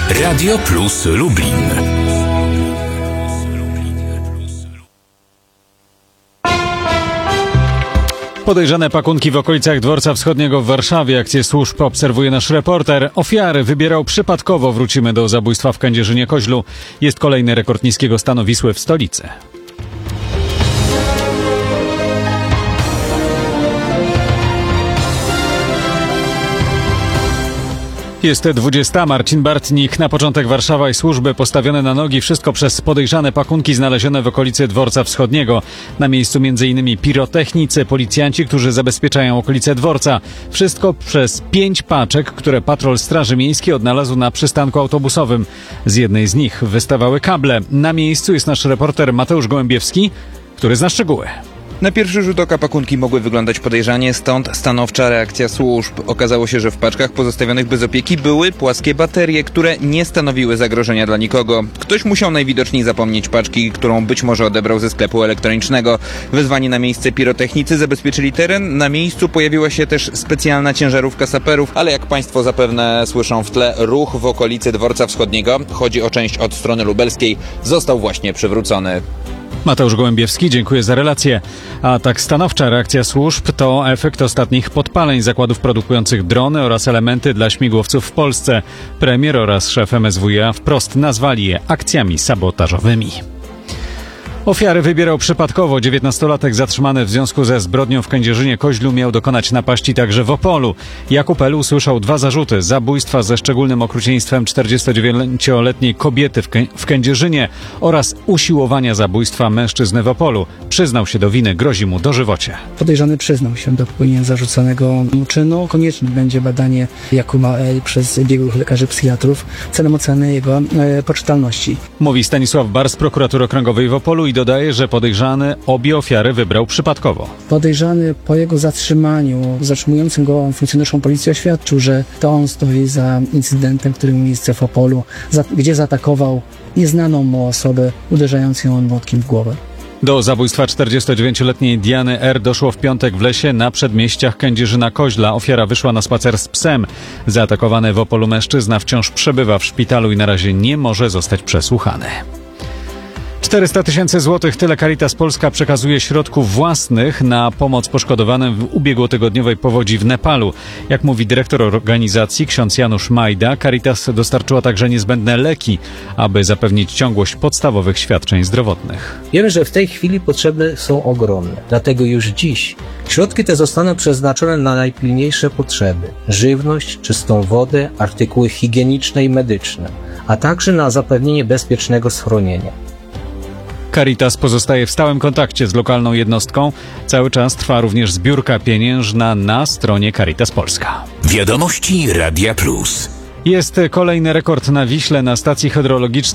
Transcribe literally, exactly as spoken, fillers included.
Radio Plus Lublin. Podejrzane pakunki w okolicach Dworca Wschodniego w Warszawie. Akcję służb obserwuje nasz reporter. Ofiary wybierał przypadkowo. Wrócimy do zabójstwa w Kędzierzynie-Koźlu. Jest kolejny rekord niskiego stanu Wisły w stolicy. Jest dwudziesta. Marcin Bartnik. Na początek Warszawa i służby postawione na nogi. Wszystko przez podejrzane pakunki znalezione w okolicy Dworca Wschodniego. Na miejscu między innymi pirotechnicy, policjanci, którzy zabezpieczają okolice dworca. Wszystko przez pięć paczek, które patrol Straży Miejskiej odnalazł na przystanku autobusowym. Z jednej z nich wystawały kable. Na miejscu jest nasz reporter Mateusz Gołębiewski, który zna szczegóły. Na pierwszy rzut oka pakunki mogły wyglądać podejrzanie, stąd stanowcza reakcja służb. Okazało się, że w paczkach pozostawionych bez opieki były płaskie baterie, które nie stanowiły zagrożenia dla nikogo. Ktoś musiał najwidoczniej zapomnieć paczki, którą być może odebrał ze sklepu elektronicznego. Wezwani na miejsce pirotechnicy zabezpieczyli teren. Na miejscu pojawiła się też specjalna ciężarówka saperów, ale jak Państwo zapewne słyszą w tle, ruch w okolicy Dworca Wschodniego, chodzi o część od strony lubelskiej, został właśnie przywrócony. Mateusz Gołębiewski, dziękuję za relację. A tak stanowcza reakcja służb to efekt ostatnich podpaleń zakładów produkujących drony oraz elementy dla śmigłowców w Polsce. Premier oraz szef M S W iA wprost nazwali je akcjami sabotażowymi. Ofiary wybierał przypadkowo. dziewiętnastolatek zatrzymany w związku ze zbrodnią w Kędzierzynie-Koźlu miał dokonać napaści także w Opolu. Jakub L. usłyszał dwa zarzuty: zabójstwa ze szczególnym okrucieństwem czterdziestodziewięcioletniej kobiety w, Kę- w Kędzierzynie oraz usiłowania zabójstwa mężczyzny w Opolu. Przyznał się do winy, grozi mu dożywocie. Podejrzany przyznał się do popełnienia zarzuconego mu czynu. Konieczne będzie badanie Jakuba L. przez biegłych lekarzy psychiatrów celem oceny jego e, poczytalności. Mówi Stanisław Bar z prokuratury okręgowej w Opolu i dodaje, że podejrzany obie ofiary wybrał przypadkowo. Podejrzany po jego zatrzymaniu, zatrzymującym go funkcjonariuszom policji oświadczył, że to on stoi za incydentem, który miał miejsce w Opolu, za, gdzie zaatakował nieznaną mu osobę, uderzając ją młotkiem w głowę. Do zabójstwa czterdziestodziewięcioletniej Diany R. doszło w piątek w lesie na przedmieściach Kędzierzyna-Koźla. Ofiara wyszła na spacer z psem. Zaatakowany w Opolu mężczyzna wciąż przebywa w szpitalu i na razie nie może zostać przesłuchany. czterysta tysięcy złotych, tyle Caritas Polska przekazuje środków własnych na pomoc poszkodowanym w ubiegłotygodniowej powodzi w Nepalu. Jak mówi dyrektor organizacji, ksiądz Janusz Majda, Caritas dostarczyła także niezbędne leki, aby zapewnić ciągłość podstawowych świadczeń zdrowotnych. Wiemy, że w tej chwili potrzeby są ogromne, dlatego już dziś środki te zostaną przeznaczone na najpilniejsze potrzeby: żywność, czystą wodę, artykuły higieniczne i medyczne, a także na zapewnienie bezpiecznego schronienia. Caritas pozostaje w stałym kontakcie z lokalną jednostką. Cały czas trwa również zbiórka pieniężna na stronie Caritas Polska. Wiadomości Radia Plus. Jest kolejny rekord na Wiśle na stacji hydrologicznej.